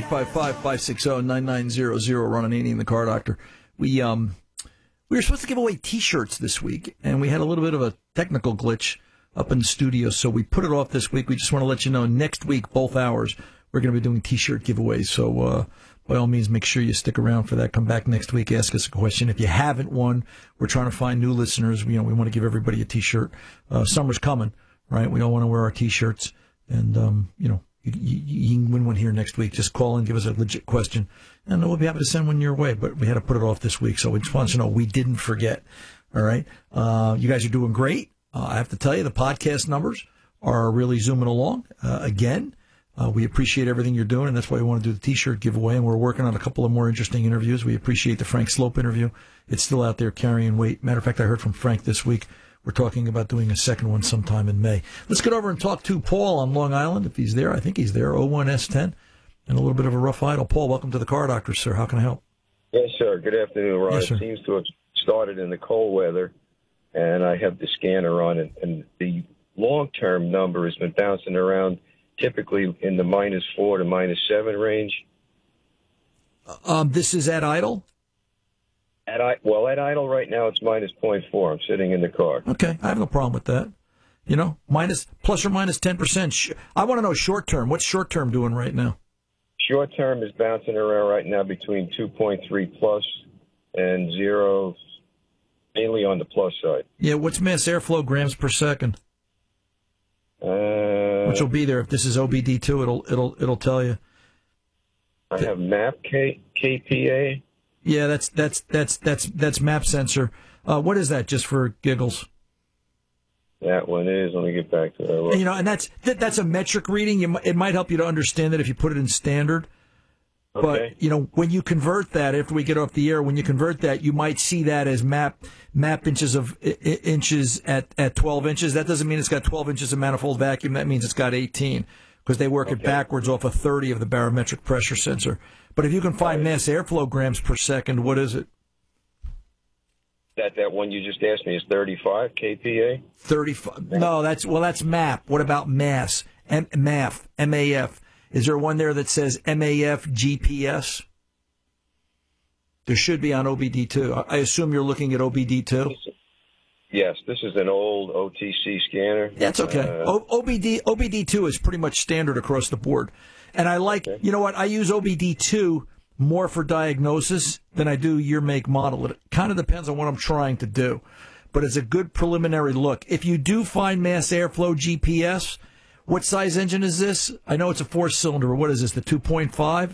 855-560-9900, Ron Ananian, the Car Doctor. We were supposed to give away T-shirts this week, and we had a little bit of a technical glitch up in the studio, so we put it off this week. We just want to let you know next week, both hours, we're going to be doing T-shirt giveaways. So by all means, make sure you stick around for that. Come back next week, ask us a question. If you haven't won, we're trying to find new listeners. We want to give everybody a T-shirt. Summer's coming, right? We all want to wear our T-shirts, and you can win one here next week. Just call and give us a legit question, and we'll be happy to send one your way. But we had to put it off this week, so we just want you to know we didn't forget. All right, you guys are doing great. I have to tell you, the podcast numbers are really zooming along. Again, we appreciate everything you're doing, and that's why we want to do the T-shirt giveaway. And we're working on a couple of more interesting interviews. We appreciate the Frank Slope interview. It's still out there carrying weight. Matter of fact, I heard from Frank this week. We're talking about doing a second one sometime in May. Let's get over and talk to Paul on Long Island, if he's there. I think he's there, 01S10, and a little bit of a rough idle. Paul, welcome to the Car Doctor, sir. How can I help? Yes, sir. Good afternoon, Ron. Yes, sir. It seems to have started in the cold weather, and I have the scanner on it, and the long-term number has been bouncing around typically in the -4 to -7 range. This is at idle? At idle right now, it's -0.4. I'm sitting in the car. Okay, I have no problem with that. Plus or minus 10%. I want to know short term. What's short term doing right now? Short term is bouncing around right now between 2.3 plus and 0, mainly on the plus side. Yeah, what's mass airflow grams per second? Which will be there if this is OBD2. It'll tell you. I have MAP KPA. Yeah, that's map sensor. What is that? Just for giggles. That one is. Let me get back to that. And that's a metric reading. It might help you to understand that if you put it in standard. Okay. But when you convert that, after we get off the air, when you convert that, you might see that as map inches at 12 inches. That doesn't mean it's got 12 inches of manifold vacuum. That means it's got 18, because they work it backwards off of 30 of the barometric pressure sensor. But if you can find mass airflow grams per second, what is it? That one you just asked me is 35 kPa? 35. No, that's MAP. What about mass? MAF, MAF. Is there one there that says MAF GPS? There should be on OBD2. I assume you're looking at OBD2? Yes, this is an old OTC scanner. That's okay. OBD2 is pretty much standard across the board. And I like, you know what, I use OBD2 more for diagnosis than I do year, make, model. It kind of depends on what I'm trying to do. But it's a good preliminary look. If you do find mass airflow GPS, what size engine is this? I know it's a 4-cylinder. What is this, the 2.5?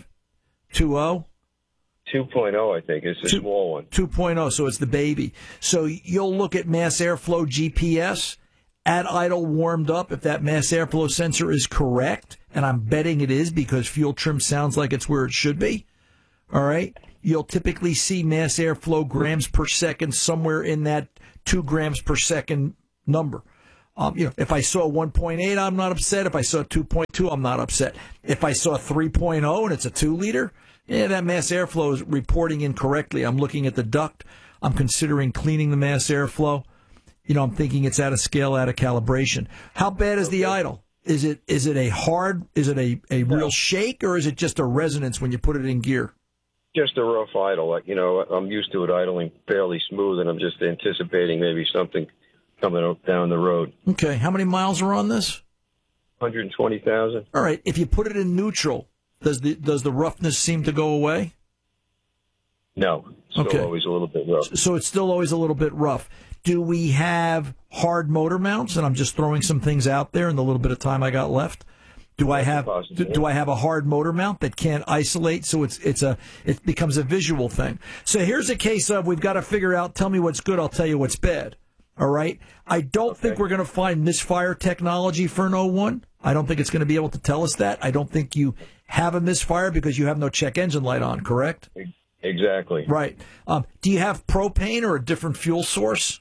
2.0? 2.0, I think. It's a small one. 2.0, so it's the baby. So you'll look at mass airflow GPS at idle warmed up if that mass airflow sensor is correct, and I'm betting it is because fuel trim sounds like it's where it should be. All right? You'll typically see mass airflow grams per second somewhere in that 2 grams per second number. If I saw 1.8, I'm not upset. If I saw 2.2, I'm not upset. If I saw 3.0 and it's a 2-liter, that mass airflow is reporting incorrectly. I'm looking at the duct. I'm considering cleaning the mass airflow. I'm thinking it's out of scale, out of calibration. How bad is the idle? Is it a real shake, or is it just a resonance when you put it in gear? Just a rough idle. I'm used to it idling fairly smooth, and I'm just anticipating maybe something coming down the road. Okay. How many miles are on this? 120,000. All right. If you put it in neutral, does the roughness seem to go away? No. Still always a little bit rough. So it's still always a little bit rough. Do we have hard motor mounts? And I'm just throwing some things out there in the little bit of time I got left. Do I have a hard motor mount that can't isolate, so it becomes a visual thing? So here's a case of we've got to figure out. Tell me what's good, I'll tell you what's bad. All right. I don't think we're going to find misfire technology for an 01. I don't think it's going to be able to tell us that. I don't think you have a misfire because you have no check engine light on, correct? Exactly. Right. Do you have propane or a different fuel source?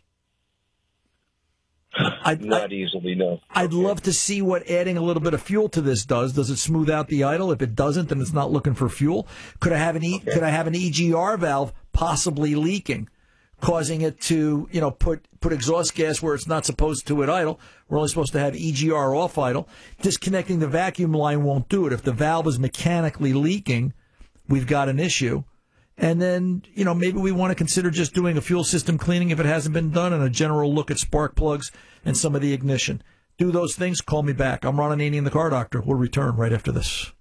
Not easily, no. I'd love to see what adding a little bit of fuel to this does. Does it smooth out the idle? If it doesn't, then it's not looking for fuel. Could I have an EGR valve possibly leaking? causing it to, put exhaust gas where it's not supposed to at idle. We're only supposed to have EGR off idle. Disconnecting the vacuum line won't do it. If the valve is mechanically leaking, we've got an issue. And then, maybe we want to consider just doing a fuel system cleaning if it hasn't been done, and a general look at spark plugs and some of the ignition. Do those things, call me back. I'm Ron Ananian, the Car Doctor. We'll return right after this.